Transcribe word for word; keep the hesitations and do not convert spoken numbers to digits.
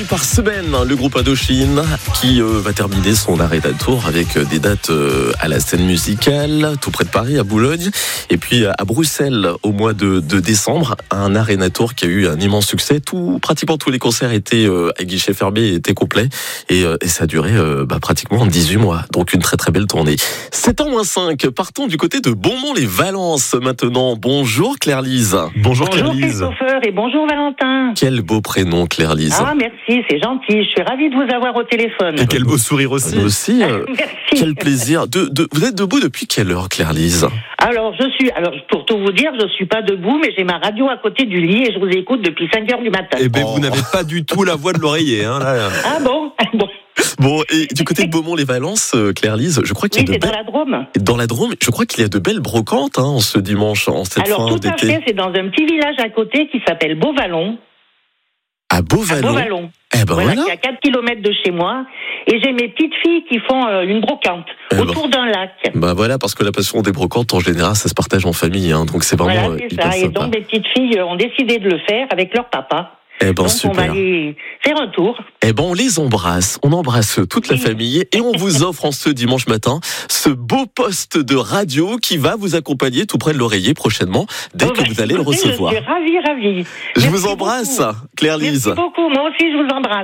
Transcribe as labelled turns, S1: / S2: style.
S1: par semaine, le groupe Indochine qui euh, va terminer son arena tour avec des dates euh, à la scène musicale, tout près de Paris, à Boulogne, et puis à Bruxelles au mois de, de décembre. Un arena tour qui a eu un immense succès. Tout, pratiquement tous les concerts étaient euh, à guichet fermé, étaient complets, et, euh, et ça a duré euh, bah, pratiquement dix-huit mois. Donc une très très belle tournée. sept ans moins cinq, partons du côté de Beaumont-les-Valences maintenant. Bonjour Claire-Lise.
S2: Bonjour,
S3: Bonjour
S2: Claire-Lise.
S3: Christopher et bonjour Valentin.
S1: Quel beau prénom Claire-Lise.
S3: Ah merci, c'est gentil. Je suis ravie de vous avoir au téléphone.
S2: Et quel beau sourire aussi.
S1: Nous aussi. euh,
S3: Merci.
S1: Quel plaisir. De, de, vous êtes debout depuis quelle heure Claire-Lise?
S3: Alors je suis, alors pour tout vous dire, je suis pas debout, mais j'ai ma radio à côté du lit et je vous écoute depuis cinq heures du matin.
S2: Eh ben,
S1: Oh.
S2: vous n'avez pas du tout la voix de l'oreiller, hein, là.
S3: Ah bon, bon.
S1: Bon, et du côté de Beaumont-les-Valences, euh, Claire-Lise, je crois qu'il
S3: Oui,
S1: y a
S3: c'est
S1: de
S3: dans
S1: belles...
S3: la Drôme.
S1: Dans la Drôme, je crois qu'il y a de belles brocantes hein, en ce dimanche, en cette
S3: Alors
S1: fin
S3: tout à
S1: d'été.
S3: fait, c'est dans un petit village à côté qui s'appelle Beauvallon.
S1: À
S3: À
S1: Beauvallon.
S3: Beauvallon.
S1: Eh ben
S3: Voilà,
S1: voilà.
S3: qui est à quatre kilomètres de chez moi. Et j'ai mes petites filles qui font euh, une brocante
S1: Eh ben.
S3: autour d'un lac.
S1: Bah voilà, parce que la passion des brocantes, en général, ça se partage en famille, hein, donc c'est vraiment
S3: Voilà,
S1: euh,
S3: c'est
S1: hyper
S3: ça. Et
S1: sympa.
S3: donc mes petites filles euh, ont décidé de le faire avec leur papa.
S1: Eh ben
S3: donc on va
S1: super.
S3: aller faire un tour.
S1: Eh ben on les embrasse, on embrasse toute la
S3: Oui.
S1: famille et on vous offre en ce dimanche matin ce beau poste de radio qui va vous accompagner tout près de l'oreiller prochainement dès
S3: Oh,
S1: que
S3: bah,
S1: vous allez le
S3: écoutez,
S1: recevoir.
S3: Je suis ravie, ravie.
S1: Je
S3: Merci
S1: vous embrasse,
S3: beaucoup.
S1: Claire-Lise.
S3: Merci beaucoup. Moi aussi, je vous embrasse.